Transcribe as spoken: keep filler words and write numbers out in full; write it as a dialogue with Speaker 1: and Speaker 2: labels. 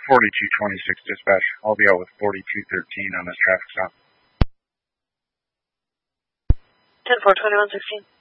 Speaker 1: forty-two twenty-six dispatch. I'll be out with forty-two thirteen on this traffic stop.
Speaker 2: ten four twenty-one sixteen.